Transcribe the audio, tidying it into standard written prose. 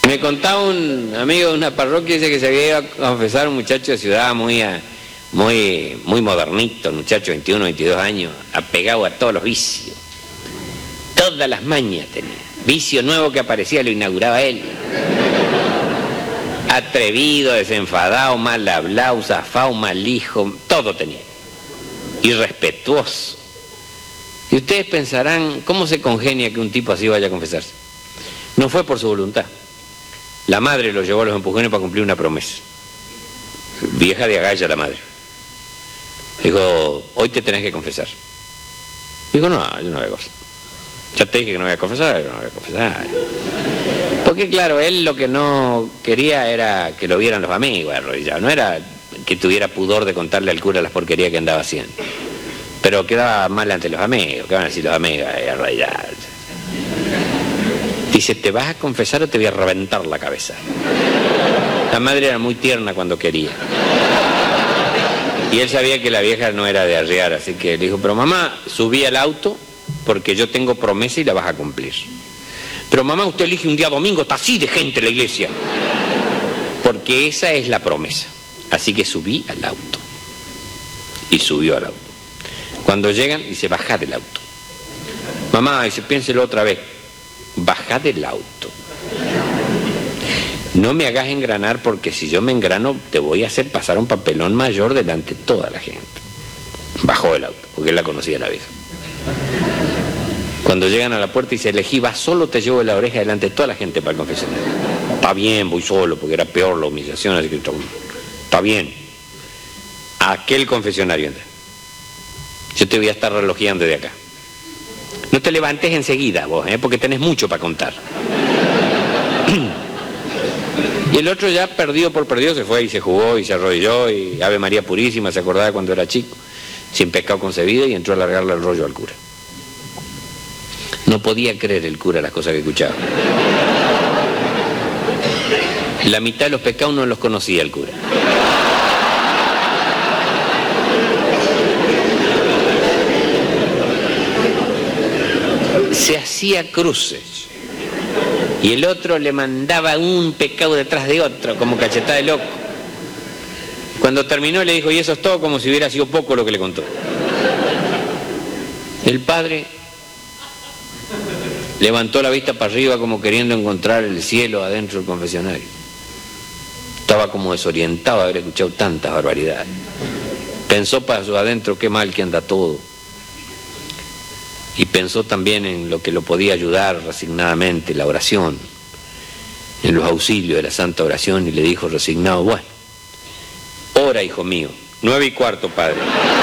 Me contaba un amigo de una parroquia, dice que se había ido a confesar un muchacho de ciudad muy modernito, un muchacho de 21, 22 años, apegado a todos los vicios. Todas las mañas tenía. Vicio nuevo que aparecía lo inauguraba él. Atrevido, desenfadado, mal hablado, zafado, mal hijo, todo tenía. Irrespetuoso. Y ustedes pensarán, ¿cómo se congenia que un tipo así vaya a confesarse? No fue por su voluntad. La madre lo llevó a los empujones para cumplir una promesa. Vieja de agalla la madre. Dijo, hoy te tenés que confesar. Digo, no, yo no voy a confesar. Ya te dije que no voy a confesar, yo no voy a confesar. Porque claro, él lo que no quería era que lo vieran los amigos arrodillados. No era que tuviera pudor de contarle al cura las porquerías que andaba haciendo. Pero quedaba mal ante los amigos. ¿Qué van a decir los amigos? Arrodillados. Dice, ¿te vas a confesar o te voy a reventar la cabeza? La madre era muy tierna cuando quería. Y él sabía que la vieja no era de arriar, así que le dijo, pero mamá, subí al auto porque yo tengo promesa y la vas a cumplir. Pero mamá, usted elige un día domingo, está así de gente en la iglesia. Porque esa es la promesa. Así que subí al auto. Y subió al auto. Cuando llegan, dice, bajá del auto. Mamá, dice, piénselo otra vez. Bajá del auto. No me hagas engranar porque si yo me engrano te voy a hacer pasar un papelón mayor delante de toda la gente. Bajó del auto, porque él la conocía la vieja. Cuando llegan a la puerta y se elegí, va solo, te llevo de la oreja delante de toda la gente para el confesionario. Está bien, voy solo, porque era peor la humillación, así que está bien. A aquel confesionario entra. Yo te voy a estar relojeando de acá. No te levantes enseguida vos, porque tenés mucho para contar. Y el otro ya perdido por perdido se fue y se jugó y se arrodilló y Ave María Purísima, se acordaba cuando era chico, sin pecado concebido, y entró a largarle el rollo al cura. No podía creer el cura las cosas que escuchaba. La mitad de los pecados no los conocía el cura. Se hacía cruces y el otro le mandaba un pecado detrás de otro como cachetada de loco. Cuando terminó le dijo, y eso es todo, como si hubiera sido poco lo que le contó. El padre levantó la vista para arriba como queriendo encontrar el cielo adentro del confesionario. Estaba como desorientado de haber escuchado tantas barbaridades. Pensó para su adentro, qué mal que anda todo. Y pensó también en lo que lo podía ayudar resignadamente, la oración, en los auxilios de la santa oración, y le dijo resignado, bueno, ora, hijo mío, 9:15, padre.